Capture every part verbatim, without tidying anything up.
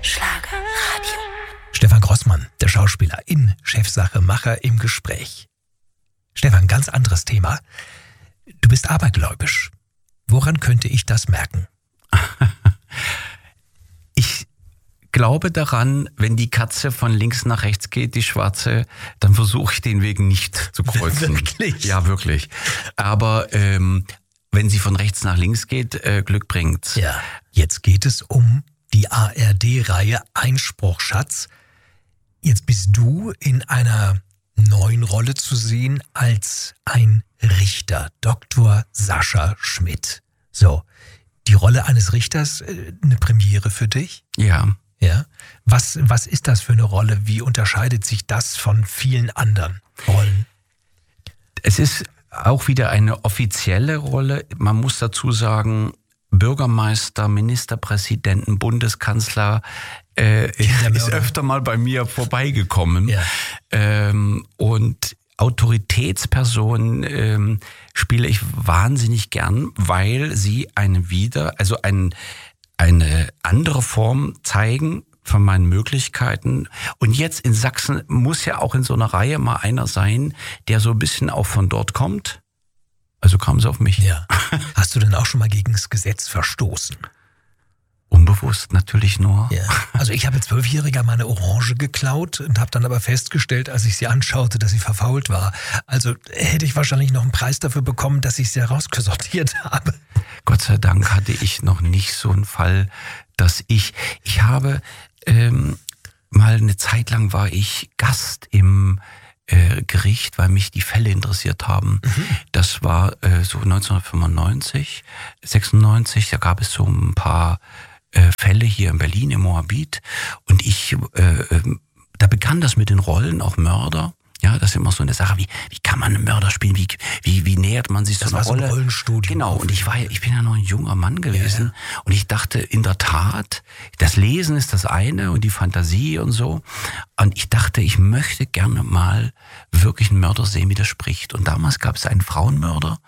Schlagerradio. Stefan Grossmann, der Schauspieler in Chefsache Macher im Gespräch. Stefan, ganz anderes Thema. Du bist abergläubisch. Woran könnte ich das merken? Ich glaube daran, wenn die Katze von links nach rechts geht, die schwarze, dann versuche ich den Weg nicht zu kreuzen. Wirklich? Ja, wirklich. Aber ähm, wenn sie von rechts nach links geht, äh, Glück bringt's. Ja, jetzt geht es um die A R D-Reihe Einspruch, Schatz. Jetzt bist du in einer neuen Rolle zu sehen als ein Richter, Doktor Sascha Schmidt. So, die Rolle eines Richters, äh, eine Premiere für dich? Ja. Ja. Was, was ist das für eine Rolle? Wie unterscheidet sich das von vielen anderen Rollen? Es ist auch wieder eine offizielle Rolle. Man muss dazu sagen, Bürgermeister, Ministerpräsidenten, Bundeskanzler äh, ist öfter mal bei mir vorbeigekommen. Ja. Ähm, und Autoritätspersonen ähm, spiele ich wahnsinnig gern, weil sie eine wieder, also ein, eine andere Form zeigen von meinen Möglichkeiten. Und jetzt in Sachsen muss ja auch in so einer Reihe mal einer sein, der so ein bisschen auch von dort kommt. Also kam es auf mich. Ja. Hast du denn auch schon mal gegen das Gesetz verstoßen? Unbewusst natürlich nur. Ja. Also ich habe als Zwölfjähriger meine Orange geklaut und habe dann aber festgestellt, als ich sie anschaute, dass sie verfault war. Also hätte ich wahrscheinlich noch einen Preis dafür bekommen, dass ich sie herausgesortiert habe. Gott sei Dank hatte ich noch nicht so einen Fall, dass ich, ich habe ähm, mal eine Zeit lang war ich Gast im äh, Gericht, weil mich die Fälle interessiert haben. Mhm. Das war äh, so neunzehnhundertfünfundneunzig, sechsundneunzig, da gab es so ein paar äh, Fälle hier in Berlin, im Moabit. Und ich, äh, da begann das mit den Rollen, auch Mörder. Ja, das ist immer so eine Sache, wie, wie kann man einen Mörder spielen, wie, wie, wie nähert man sich das so einer war Rolle? So ein Rollenstudium. Genau, und ich war, ich bin ja noch ein junger Mann gewesen, ja. Und ich dachte in der Tat, das Lesen ist das eine und die Fantasie und so. Und ich dachte, ich möchte gerne mal wirklich einen Mörder sehen, wie der spricht. Und damals gab es einen Frauenmörder,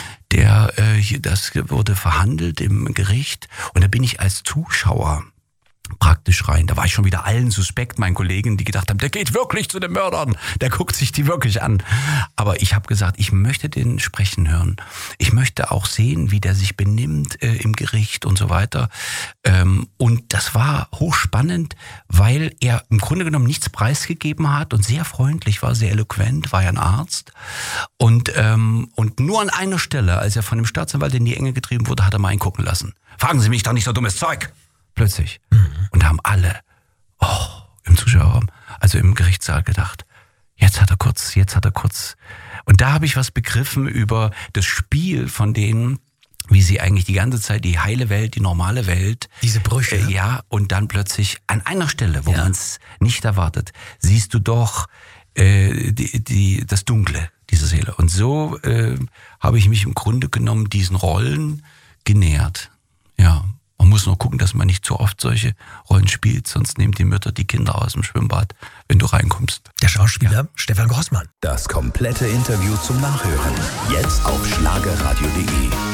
der, äh, hier, das wurde verhandelt im Gericht, und da bin ich als Zuschauer praktisch rein. Da war ich schon wieder allen suspekt, meinen Kollegen, die gedacht haben, der geht wirklich zu den Mördern, der guckt sich die wirklich an. Aber ich habe gesagt, ich möchte den sprechen hören. Ich möchte auch sehen, wie der sich benimmt äh, im Gericht und so weiter. Ähm, und das war hochspannend, weil er im Grunde genommen nichts preisgegeben hat und sehr freundlich war, sehr eloquent, war ja ein Arzt. Und, ähm, und nur an einer Stelle, als er von dem Staatsanwalt in die Enge getrieben wurde, hat er mal hingucken lassen. Fragen Sie mich doch nicht so dummes Zeug! Plötzlich. Mhm. Und da haben alle, oh, im Zuschauerraum, also im Gerichtssaal gedacht, jetzt hat er kurz, jetzt hat er kurz. Und da habe ich was begriffen über das Spiel von denen, wie sie eigentlich die ganze Zeit die heile Welt, die normale Welt. Diese Brüche. Äh, ja, und dann plötzlich an einer Stelle, wo ja. man es nicht erwartet, siehst du doch äh, die, die, das Dunkle dieser Seele. Und so äh, habe ich mich im Grunde genommen diesen Rollen genähert. Ja. Man muss nur gucken, dass man nicht zu oft solche Rollen spielt, sonst nehmen die Mütter die Kinder aus dem Schwimmbad, wenn du reinkommst. Der Schauspieler ja. Stefan Grossmann. Das komplette Interview zum Nachhören. Jetzt auf schlagerradio punkt de.